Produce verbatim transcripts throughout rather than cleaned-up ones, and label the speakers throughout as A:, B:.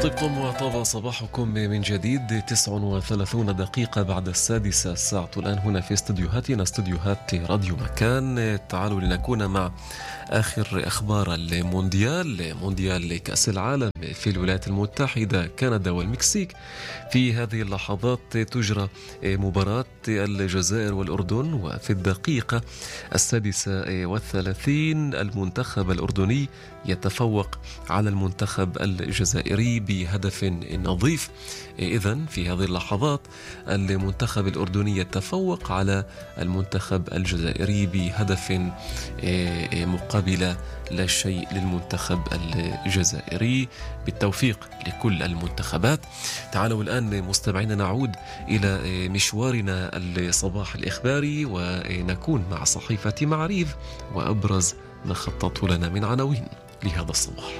A: طبتم وطاب صباحكم من جديد. تسع وثلاثون دقيقة بعد السادسة الساعة الآن هنا في استديوهاتنا، استديوهات راديو مكان. تعالوا لنكون مع آخر أخبار المونديال، مونديال كأس العالم في الولايات المتحدة، كندا والمكسيك. في هذه اللحظات تجرى مباراة الجزائر والأردن، وفي الدقيقة السادسة والثلاثين المنتخب الأردني يتفوق على المنتخب الجزائري بهدف نظيف. إذن في هذه اللحظات المنتخب الأردني يتفوق على المنتخب الجزائري بهدف مقابل لا شيء للمنتخب الجزائري. بالتوفيق لكل المنتخبات. تعالوا الآن مستمعين نعود إلى مشوارنا الصباح الإخباري، ونكون مع صحيفة معاريف وأبرز ما خططوا لنا من عناوين لهذا الصباح.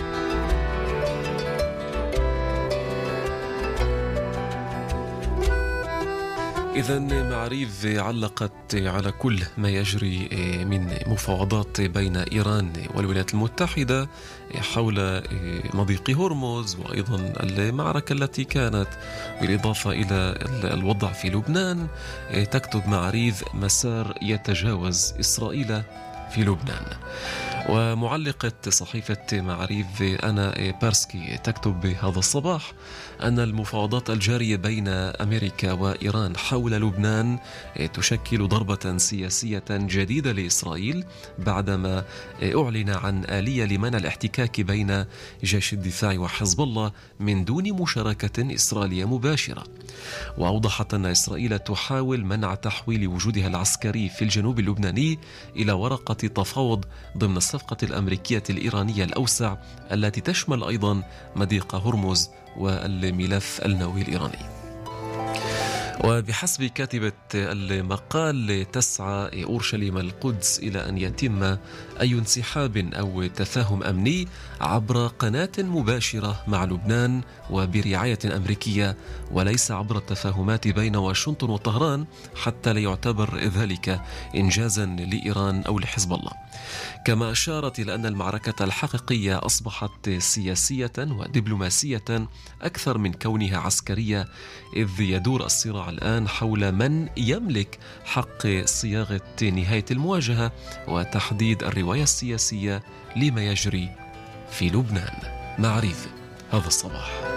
A: إذن معاريف علقت على كل ما يجري من مفاوضات بين إيران والولايات المتحدة حول مضيق هرمز، وأيضا المعركة التي كانت، بالإضافة إلى الوضع في لبنان. تكتب معاريف: مسار يتجاوز إسرائيل في لبنان. ومعلقة صحيفة معاريف أنا بارسكي تكتب بهذا الصباح أن المفاوضات الجارية بين أمريكا وإيران حول لبنان تشكل ضربة سياسية جديدة لإسرائيل بعدما أعلن عن آلية لمنع الاحتكاك بين جيش الدفاع وحزب الله من دون مشاركة إسرائيلية مباشرة. وأوضحت أن إسرائيل تحاول منع تحويل وجودها العسكري في الجنوب اللبناني إلى ورقة تفاوض ضمن الصفقة الأمريكية الإيرانية الأوسع التي تشمل أيضا مضيق هرمز والملف النووي الإيراني. وبحسب كاتبة المقال تسعى أورشليم القدس إلى أن يتم أي انسحاب أو تفاهم أمني عبر قناة مباشرة مع لبنان وبرعاية أمريكية، وليس عبر التفاهمات بين واشنطن وطهران، حتى لا يعتبر ذلك إنجازا لإيران أو لحزب الله. كما أشارت إلى أن المعركة الحقيقية أصبحت سياسية ودبلوماسية أكثر من كونها عسكرية، إذ يدور الصراع الآن حول من يملك حق صياغة نهاية المواجهة وتحديد الرواية السياسية لما يجري في لبنان. معرفة هذا الصباح.